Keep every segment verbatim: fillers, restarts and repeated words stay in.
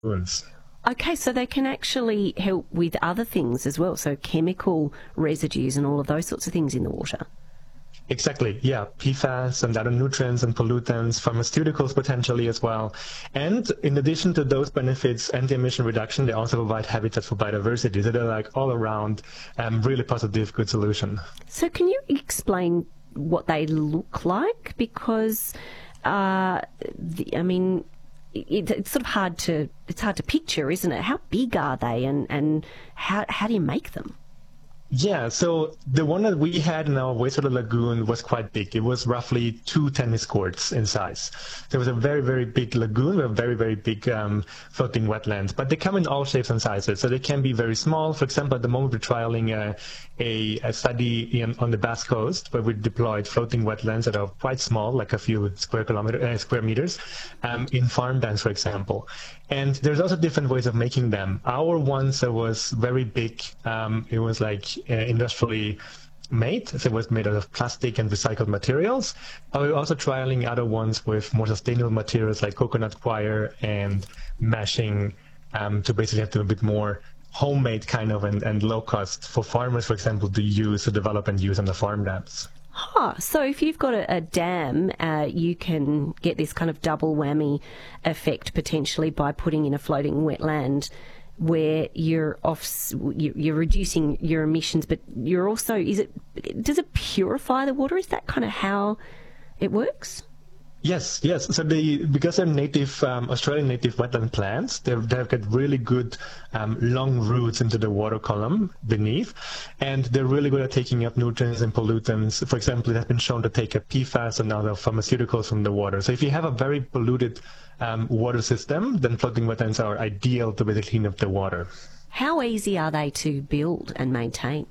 lagoons. Okay, so they can actually help with other things as well, so chemical residues and all of those sorts of things in the water. Exactly, yeah, P FAS and other nutrients and pollutants, pharmaceuticals potentially as well. And in addition to those benefits, anti-emission reduction, they also provide habitat for biodiversity. So they're like all around um, really positive, good solution. So can you explain what they look like? Because, uh, the, I mean, it, it's sort of hard to, it's hard to picture, isn't it? How big are they, and, and how, how do you make them? Yeah, so the one that we had in our wastewater lagoon was quite big. It was roughly two tennis courts in size. There was a very, very big lagoon with a very, very big um, floating wetlands. But they come in all shapes and sizes. So they can be very small. For example, at the moment we're trialing a, a, a study in, on the Basque Coast where we deployed floating wetlands that are quite small, like a few square kilometer, uh, square meters, um, in farm dams, for example. And there's also different ways of making them. Our ones that was very big. Um, it was like uh, industrially made. So it was made out of plastic and recycled materials. But we're also trialing other ones with more sustainable materials like coconut coir and meshing um, to basically have to a bit more homemade kind of and, and low cost for farmers, for example, to use, to develop and use on the farm dams. Huh. So if you've got a, a dam, uh, you can get this kind of double whammy effect potentially by putting in a floating wetland where you're off, you're reducing your emissions, but you're also, is it, does it purify the water? Is that kind of how it works? Yes, yes. So they, because they're native, um, Australian native wetland plants, they've, they've got really good um, long roots into the water column beneath, and they're really good at taking up nutrients and pollutants. For example, it has been shown to take up P FAS and other pharmaceuticals from the water. So if you have a very polluted um, water system, then floating wetlands are ideal to basically clean up the water. How easy are they to build and maintain?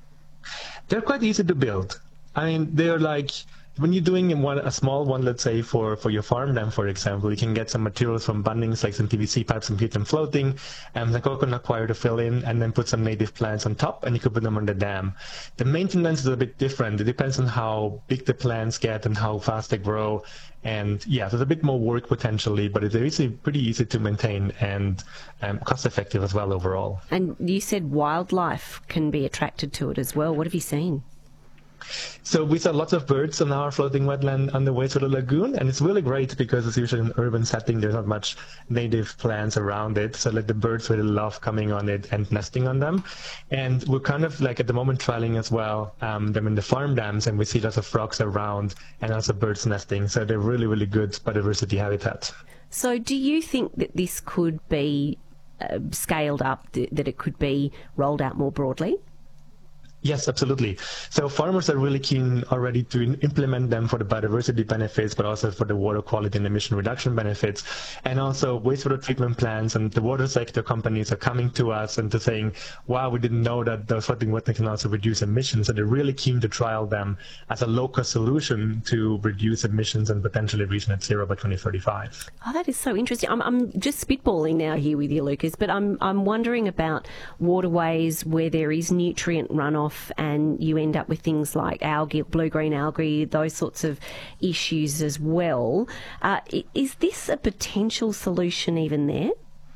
They're quite easy to build. I mean, they're like, when you're doing one, a small one, let's say for, for your farm dam, for example, you can get some materials from Bunnings, like some P V C pipes and keep them floating, and the coconut coir to fill in, and then put some native plants on top, and you could put them on the dam. The maintenance is a bit different. It depends on how big the plants get and how fast they grow. And yeah, there's a bit more work potentially, but it's easy, pretty easy to maintain and um, cost effective as well overall. And you said wildlife can be attracted to it as well. What have you seen? So we saw lots of birds on our floating wetland on the wastewater lagoon, and it's really great because it's usually an urban setting. There's not much native plants around it, so like the birds really love coming on it and nesting on them. And we're kind of like at the moment trialing as well um, them in the farm dams, and we see lots of frogs around and also birds nesting. So they're really, really good biodiversity habitat. So do you think that this could be uh, scaled up, that it could be rolled out more broadly? Yes, absolutely. So farmers are really keen already to implement them for the biodiversity benefits, but also for the water quality and emission reduction benefits. And also wastewater treatment plants and the water sector companies are coming to us and to saying, wow, we didn't know that those floating wetlands can also reduce emissions. So they're really keen to trial them as a low-cost solution to reduce emissions and potentially reach net zero by twenty thirty-five. Oh, that is so interesting. I'm, I'm just spitballing now here with you, Lucas, but I'm, I'm wondering about waterways where there is nutrient runoff and you end up with things like algae, blue-green algae, those sorts of issues as well. Uh, is this a potential solution even there?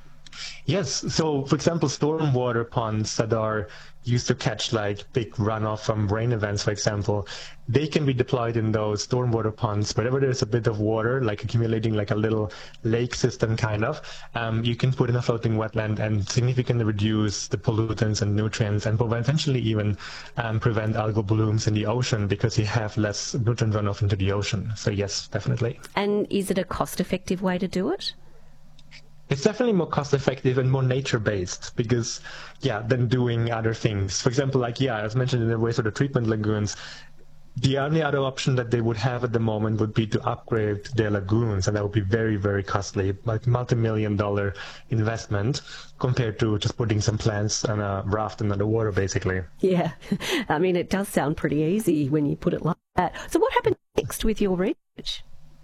Yes. So, for example, stormwater ponds that are used to catch like big runoff from rain events, for example, they can be deployed in those stormwater ponds. Wherever there's a bit of water, like accumulating like a little lake system kind of, um, you can put in a floating wetland and significantly reduce the pollutants and nutrients and potentially even um, prevent algal blooms in the ocean because you have less nutrient runoff into the ocean. So yes, definitely. And is it a cost-effective way to do it? It's definitely more cost-effective and more nature-based because, yeah, than doing other things. For example, like, yeah, as mentioned in the wastewater treatment lagoons, the only other option that they would have at the moment would be to upgrade their lagoons, and that would be very, very costly, like multi-million dollar investment compared to just putting some plants on a raft in the water, basically. Yeah, I mean, it does sound pretty easy when you put it like that. So what happened next with your research?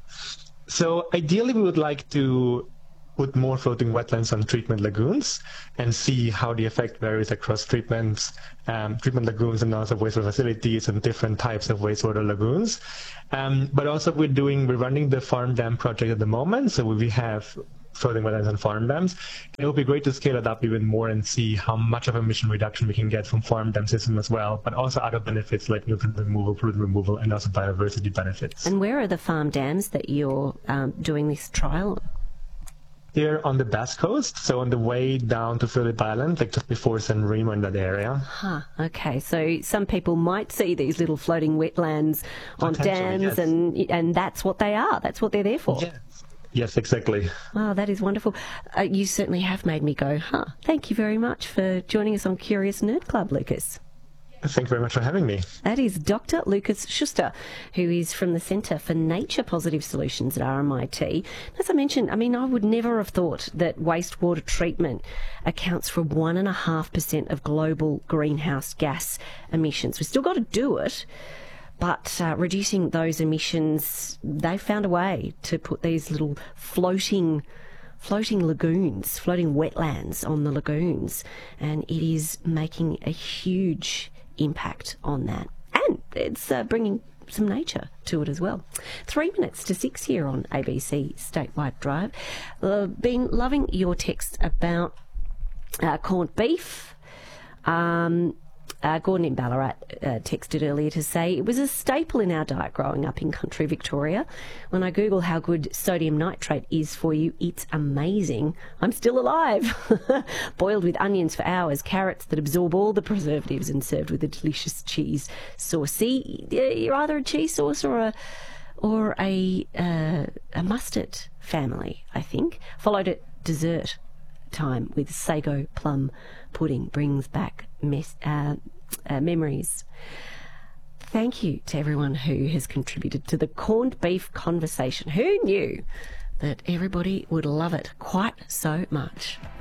So ideally, we would like to put more floating wetlands on treatment lagoons and see how the effect varies across treatments, um, treatment lagoons and also wastewater facilities and different types of wastewater lagoons. Um, but also we're doing, we're running the farm dam project at the moment. So we have floating wetlands and farm dams. It would be great to scale it up even more and see how much of emission reduction we can get from farm dam system as well, but also other benefits like nutrient removal, pollutant removal, and also biodiversity benefits. And where are the farm dams that you're um, doing this trial on? They're on the Basque Coast, so on the way down to Phillip Island, like just before San Remo in that area. Huh, okay. So some people might see these little floating wetlands on dams, yes. and and that's what they are. That's what they're there for. Yes, yes, exactly. Oh, that is wonderful. Uh, you certainly have made me go, huh. Thank you very much for joining us on Curious Nerd Club, Lucas. Thank you very much for having me. That is Doctor Lucas Schuster, who is from the Centre for Nature Positive Solutions at R M I T. As I mentioned, I mean, I would never have thought that wastewater treatment accounts for one point five percent of global greenhouse gas emissions. We've still got to do it, but uh, reducing those emissions, they've found a way to put these little floating floating lagoons, floating wetlands on the lagoons, and it is making a huge impact on that, and it's uh, bringing some nature to it as well. Three minutes to six here on A B C Statewide Drive. Uh, been loving your text about uh, corned beef. Um, uh, Gordon in Ballarat uh, texted earlier to say it was a staple in our diet growing up in country Victoria. When I Google how good sodium nitrate is for you, it's amazing. I'm still alive. Boiled with onions for hours, carrots that absorb all the preservatives, and served with a delicious cheese sauce. See, you're either a cheese sauce or a or a uh, a mustard family, I think. Followed at dessert time with sago plum pudding. Brings back mes- uh, uh, memories. Thank you to everyone who has contributed to the corned beef conversation. Who knew that everybody would love it quite so much?